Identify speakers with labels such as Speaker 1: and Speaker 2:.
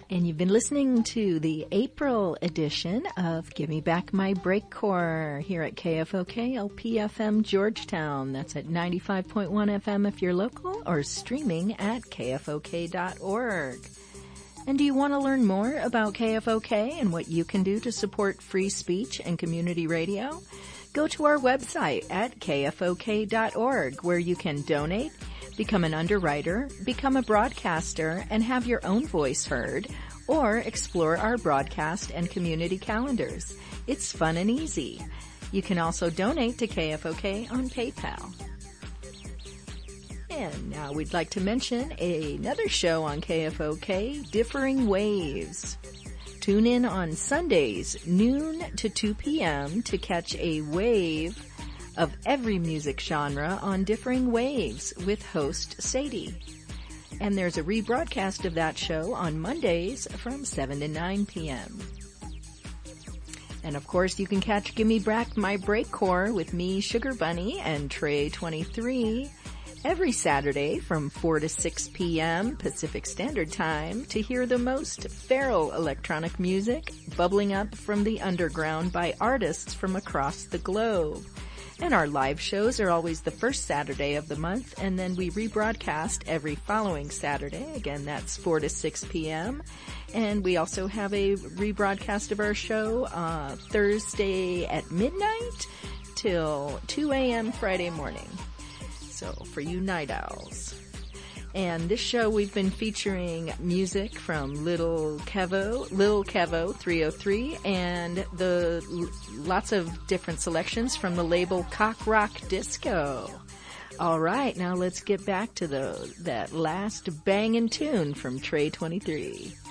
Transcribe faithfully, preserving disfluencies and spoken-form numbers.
Speaker 1: And you've been listening to the April edition of Give Me Back My Breakcore here at K F O K L P F M Georgetown. That's at ninety-five point one F M if you're local, or streaming at K F O K dot org. And do you want to learn more about K F O K and what you can do to support free speech and community radio? Go to our website at K F O K dot org, where you can donate, become an underwriter, become a broadcaster, and have your own voice heard, or explore our broadcast and community calendars. It's fun and easy. You can also donate to K F O K on PayPal. And now we'd like to mention another show on K F O K, Differing Waves. Tune in on Sundays, noon to two p.m. to catch a wave of every music genre on Differing Waves with host Sadie. And there's a rebroadcast of that show on Mondays from seven to nine p.m. And of course, you can catch Gimme Back My Breakcore with me, Sugar Bunny, and Trey twenty-three every Saturday from four to six p.m. Pacific Standard Time to hear the most feral electronic music bubbling up from the underground by artists from across the globe. And our live shows are always the first Saturday of the month, and then we rebroadcast every following Saturday. Again, that's four to six p.m. And we also have a rebroadcast of our show uh, Thursday at midnight till two a.m. Friday morning. So for you night owls. And this show we've been featuring music from Little Kevo, Little Kevo three oh three, and the lots of different selections from the label Cock Rock Disco. All right, now let's get back to the that last bangin' tune from Trey twenty-three.